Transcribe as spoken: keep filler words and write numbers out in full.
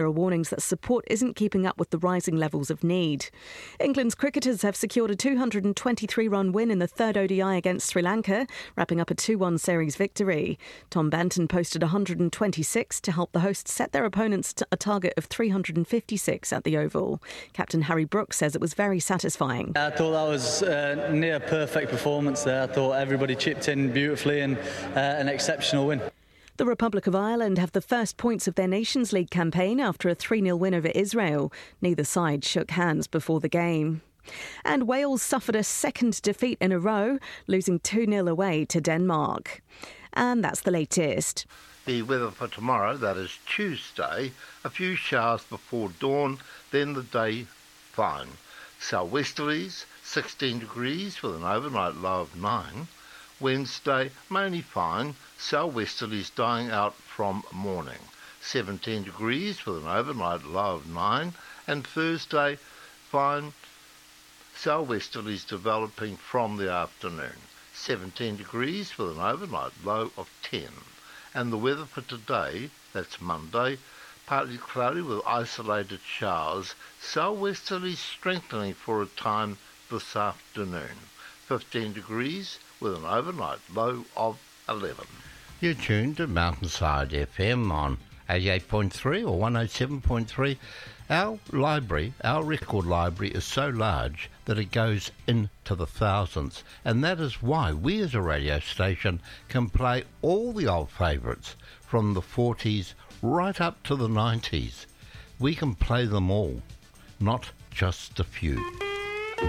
There are warnings that support isn't keeping up with the rising levels of need. England's cricketers have secured a two hundred twenty-three run win in the third O D I against Sri Lanka, wrapping up a two one series victory. Tom Banton posted one hundred twenty-six to help the hosts set their opponents to a target of three hundred fifty-six at the Oval. Captain Harry Brooks says it was very satisfying. I thought that was a near perfect performance there. I thought everybody chipped in beautifully and uh, an exceptional win. The Republic of Ireland have the first points of their Nations League campaign after a three nil win over Israel. Neither side shook hands before the game. And Wales suffered a second defeat in a row, losing two nil away to Denmark. And that's the latest. The weather for tomorrow, that is Tuesday, a few showers before dawn, then the day fine. Southwesterlies, sixteen degrees with an overnight low of nine. Wednesday, mainly fine, southwesterlies dying out from morning, seventeen degrees with an overnight low of nine, and Thursday, fine, southwesterlies developing from the afternoon, seventeen degrees with an overnight low of ten. And the weather for today, that's Monday, partly cloudy with isolated showers, southwesterlies strengthening for a time this afternoon, fifteen degrees with an overnight low of eleven. You're tuned to Mountainside F M on eighty-eight point three or one oh seven point three. Our library, our record library is so large that it goes into the thousands, and that is why we as a radio station can play all the old favourites from the forties right up to the nineties. We can play them all, not just a few.